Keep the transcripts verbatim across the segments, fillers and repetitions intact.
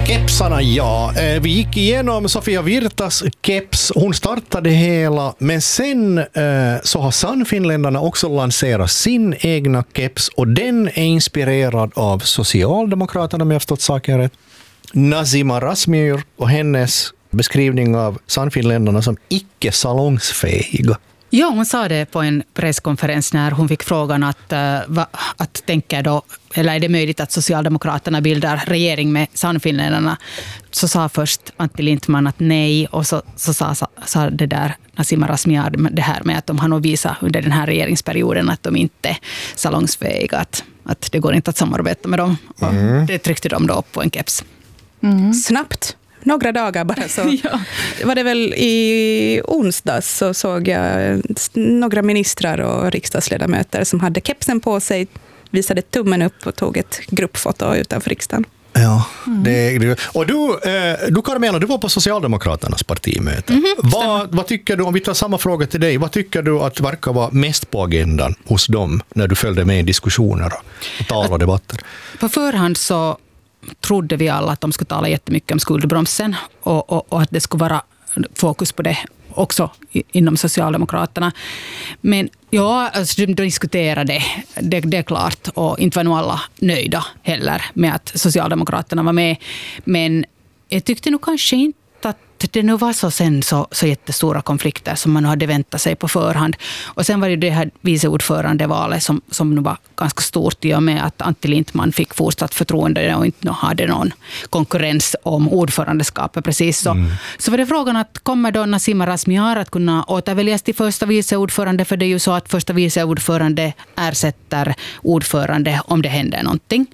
Kepsarna, ja. Vi gick igenom Sofia Virtas keps. Hon startade hela, men sen eh, så har Sannfinländarna också lanserat sin egna keps och den är inspirerad av Socialdemokraterna, om jag har förstått saken rätt. Nazima Razmyar och hennes beskrivning av Sannfinländarna som icke salongsfähiga. Ja, hon sa det på en presskonferens när hon fick frågan att, uh, va, att tänka då, eller är det möjligt att Socialdemokraterna bildar regering med Sannfinländarna? Så sa först Antti Lindman att nej, och så, så sa, sa det där Nazima Razmyar det här med att de har nog visat under den här regeringsperioden att de inte är salongsfähiga, att, att det går inte att samarbeta med dem. Mm. Och det tryckte de då på en keps. Mm. Snabbt. Några dagar bara så ja. Var det väl i onsdags så såg jag några ministrar och riksdagsledamöter som hade kepsen på sig, visade tummen upp och tog ett gruppfoto utanför riksdagen. Ja, mm. det, och du, eh, du Carmela, du var på Socialdemokraternas partimöte. Mm-hmm, vad, vad tycker du, om vi tar samma fråga till dig, vad tycker du att verkar vara mest på agendan hos dem när du följde med i diskussioner och tal och debatter? På förhand så trodde vi alla att de skulle tala jättemycket om skuldbromsen och, och, och att det skulle vara fokus på det också inom Socialdemokraterna. Men ja, alltså, de diskuterade det, det är klart, och inte var nog alla nöjda heller med att Socialdemokraterna var med. Men jag tyckte nog kanske inte att det nu var så sen så, så jättestora konflikter som man hade väntat sig på förhand. Och sen var det det här viceordförandevalet som, som nu var ganska stort i och med att Antti Lindman fick fortsatt förtroende och inte hade någon konkurrens om ordförandeskapet precis så. Mm. Så var det frågan att kommer då Nazima Razmyar att kunna återväljas till första viceordförande, för det är ju så att första viceordförande ersätter ordförande om det händer någonting.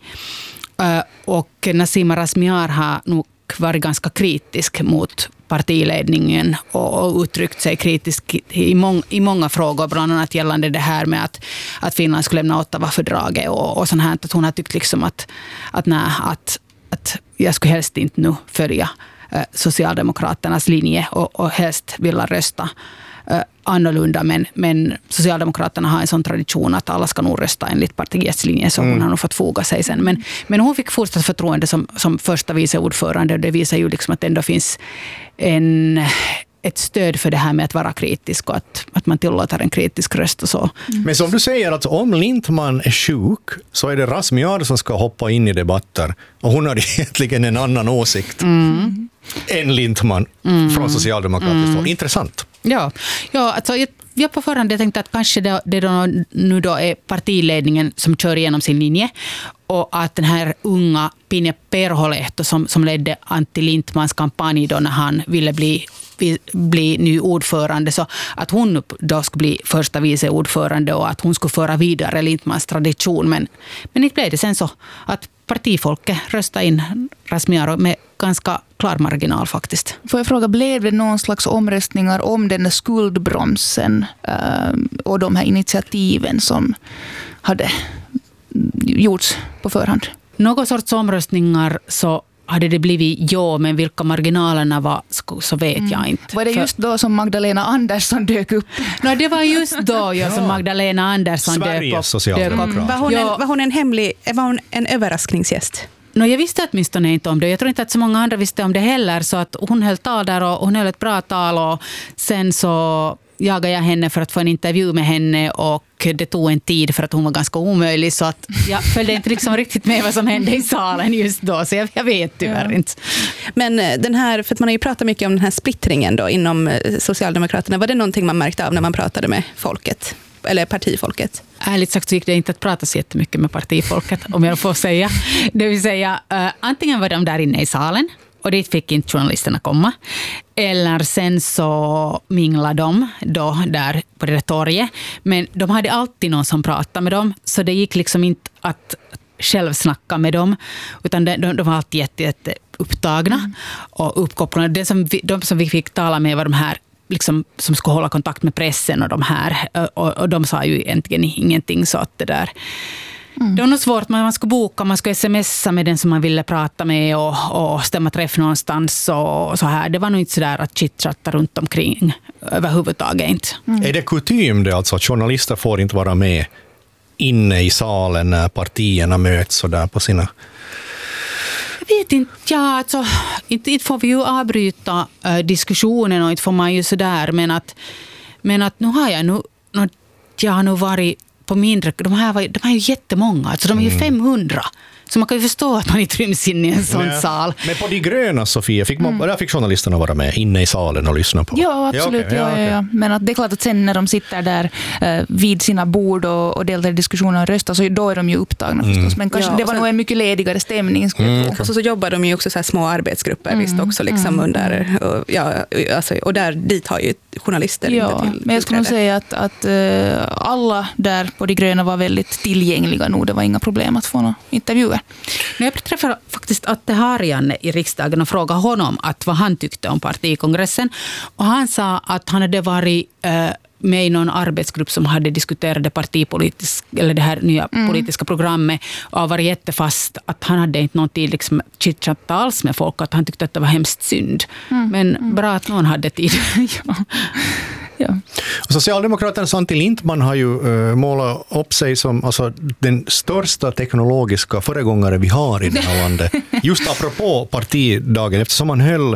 Uh, och Nazima Razmyar har nog varit ganska kritisk mot partiledningen och uttryckt sig kritiskt i, mång, i många frågor, bland annat gällande det här med att, att Finland skulle lämna Ottawa-fördraget och, och sånt här. Att hon har tyckt liksom att, att, nej, att, att jag skulle helst inte nu följa eh, Socialdemokraternas linje och, och helst vilja rösta eh, annorlunda, men, men Socialdemokraterna har en sån tradition att alla ska nog rösta enligt partiets linje, så hon mm. har nog fått foga sig sen. Men, men hon fick fortsatt förtroende som, som första viceordförande, och det visar ju liksom att det ändå finns en, ett stöd för det här med att vara kritisk och att, att man tillåter en kritisk röst och så. Mm. Men som du säger, att om Lindman är sjuk så är det Razmyar som ska hoppa in i debatter, och hon har egentligen en annan åsikt mm. än Lindman mm. från Socialdemokratiskt håll. Mm. Intressant. Ja, ja alltså jag, jag på förhand jag tänkte att kanske det, det då, nu då är partiledningen som kör igenom sin linje, och att den här unga Pinja Perholehto som, som ledde Antti Lindmans kampanj då när han ville bli, bli ny ordförande, så att hon då skulle bli första vice ordförande och att hon skulle föra vidare Lindmans tradition. Men, men inte blev det sen så att partifolket röstade in Razmyar med ganska klar marginal faktiskt. Får jag fråga, blev det någon slags omröstningar om den skuldbromsen äh, och de här initiativen som hade gjorts på förhand? Någon sorts omröstningar så hade det blivit ja, men vilka marginalerna var så vet mm. jag inte. Var det just då som Magdalena Andersson dök upp? No, det var just då ja, som Magdalena Andersson Sveriges dök upp. Socialdemokrat. Mm. Var, hon en, var hon en hemlig, var hon en överraskningsgäst? No, jag visste åtminstone inte om det. Jag tror inte att så många andra visste om det heller, så att hon höll tal där och hon höll ett bra tal, och sen så jagade jag henne för att få en intervju med henne, och det tog en tid för att hon var ganska omöjlig, så att jag följde inte liksom riktigt med vad som hände i salen just då, så jag, jag vet tyvärr ja. inte. Men den här, för att man har ju pratat mycket om den här splittringen då inom Socialdemokraterna, var det någonting man märkte av när man pratade med folket? Eller partifolket? Ärligt sagt så gick det inte att prata så jättemycket med partifolket, om jag får säga. Det vill säga, uh, antingen var de där inne i salen, och dit fick inte journalisterna komma. Eller sen så minglade de då där på det där torget. Men de hade alltid någon som pratade med dem, så det gick liksom inte att själv snacka med dem, utan de, de, de var alltid jätte, jätte upptagna mm. och uppkopplade. Det som vi, de som vi fick tala med var de här liksom, som skulle hålla kontakt med pressen och de här, och, och de sa ju egentligen ingenting, så att det där mm. det var nog svårt, man skulle boka, man skulle smsa med den som man ville prata med och, och stämma träff någonstans och så här. Det var nog inte så där att chitchatta runt omkring överhuvudtaget inte. Mm. Är det kutym det alltså att journalister får inte vara med inne i salen när partierna möts så där på sina Jag vet inte, ja, alltså, inte, inte får vi ju avbryta äh, diskussionen och inte får man ju sådär, men att, men att nu har jag nu, nu, jag har nu varit på mindre, de här, var, de här är ju jättemånga, alltså de är ju mm. femhundra. Så man kan ju förstå att man inte ryms in i en sån ja. sal. Men på De gröna, Sofia, fick, man, mm. där fick journalisterna vara med inne i salen och lyssna på? Ja, absolut. Ja, okay. ja, ja, ja. Men att det är klart att sen när de sitter där eh, vid sina bord och, och deltar i diskussioner och röstar, så då är de ju upptagna mm. förstås. Men kanske, ja, det var sen, nog en mycket ledigare stämning. Mm, okay. Och så, så jobbar de ju också så här små arbetsgrupper mm. visst också liksom mm. under, och, ja, alltså, och där dit har ju journalister ja, inte till. Men jag skulle nog säga att, att uh, alla där på De gröna var väldigt tillgängliga nog. Det var inga problem att få några intervjuer. Jag träffade faktiskt Atte Harjanne i riksdagen och frågade honom att vad han tyckte om partikongressen. Och han sa att han hade varit uh, med i någon arbetsgrupp som hade diskuterat det partipolitiska, eller det här nya mm. politiska programmet, och var jättefast att han hade inte någon tid liksom chitchatta alls med folk, att han tyckte att det var hemskt synd. Mm. Men mm. bra att någon hade tid. ja. Ja. Socialdemokraterna Antti Lindman har ju uh, målat upp sig som alltså, den största teknologiska föregångare vi har i det här landet. Just apropå partidagen, eftersom han höll,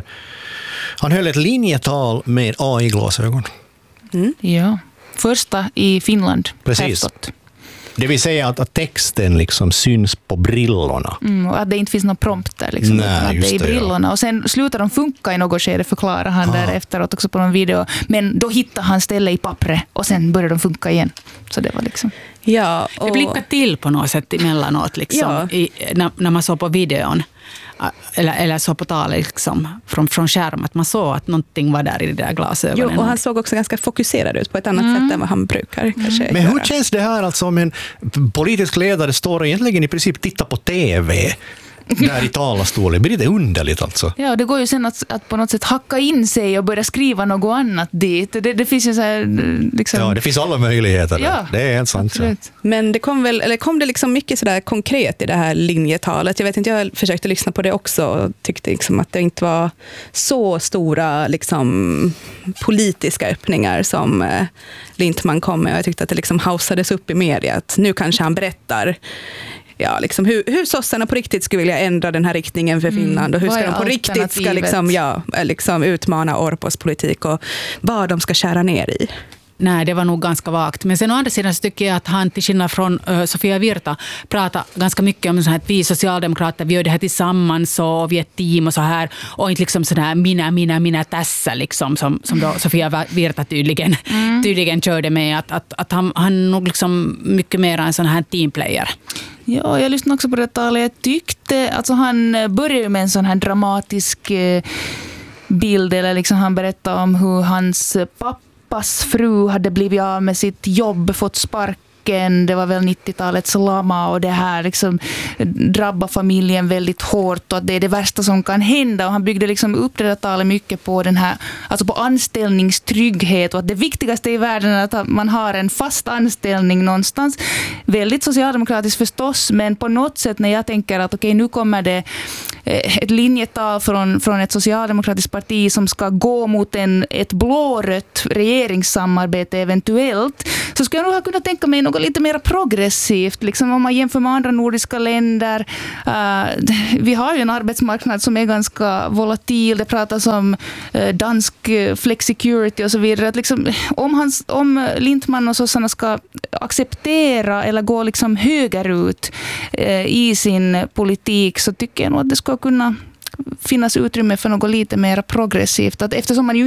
han höll ett linjetal med A I-glasögon. Mm. Ja, första i Finland. Precis. Det vill säga att, att texten liksom syns på brillorna. Mm, och att det inte finns någon prompt där. Liksom, Nej, att det är i brillorna. Ja. Och sen slutar de funka i något skede, förklarar han ah. där efteråt också på någon video. Men då hittar han ställe i pappret och sen börjar de funka igen. Så det var liksom... Ja, och... Det blickar till på något sätt emellanåt liksom, ja. i, när, när man såg på videon. Eller, eller så på talet liksom, från, från skärm, att man såg att någonting var där i det där glasögonen. Jo, och han såg också ganska fokuserad ut på ett annat mm. sätt än vad han brukar mm. kanske Men hur göra. Känns det här alltså om en politisk ledare står och egentligen i princip tittar på tv där i talarstolen? Blir det underligt alltså? Ja, det går ju sen att, att på något sätt hacka in sig och börja skriva något annat dit. Det, det finns ju så här, liksom... Ja, det finns alla möjligheter. Ja, det är helt sant. Ja. Men det kom väl, eller kom det liksom mycket så där konkret i det här linjetalet? Jag vet inte, jag försökte lyssna på det också och tyckte liksom att det inte var så stora liksom politiska öppningar som eh, Lindman kom med. Jag tyckte att det liksom hausades upp i media att nu kanske han berättar ja, liksom hur, hur sossarna på riktigt skulle vilja ändra den här riktningen för Finland och hur ska de på riktigt ska liksom, ja, liksom utmana Orpos politik och vad de ska skära ner i. Nej, det var nog ganska vagt. Men sen å andra sidan så tycker jag att han till skillnad från uh, Sofia Virta pratar ganska mycket om så här att vi socialdemokrater, vi gör det här tillsammans och vi är ett team och så här. Och inte liksom sådär mina, mina, mina tässä liksom som, som då Sofia Virta tydligen, mm. tydligen körde med. Att, att, att han, han nog liksom mycket mer en sån här teamplayer. Ja, jag lyssnade också på det talet. Jag tyckte, alltså han började med en sån här dramatisk eh, bild, eller liksom han berättade om hur hans pappa Pappas fru hade blivit av med sitt jobb, fått sparken. Det var väl nittiotalets lama och det här liksom drabbar familjen väldigt hårt och att det är det värsta som kan hända. Och han byggde liksom upp det där talet mycket på den här, alltså på anställningstrygghet och att det viktigaste i världen är att man har en fast anställning någonstans. Väldigt socialdemokratiskt förstås, men på något sätt när jag tänker att okej, nu kommer det ett linjetal från, från ett socialdemokratiskt parti som ska gå mot en, ett blårött regeringssamarbete eventuellt, så skulle jag nog ha kunnat tänka mig något lite mer progressivt. Liksom om man jämför med andra nordiska länder. Uh, vi har ju en arbetsmarknad som är ganska volatil. Det pratas om uh, dansk flexicurity och så vidare. Att liksom, om, hans, om Lindman och sossarna ska acceptera eller gå liksom högerut uh, i sin politik, så tycker jag nog att det ska kunna finnas utrymme för något lite mer progressivt. Att eftersom man ju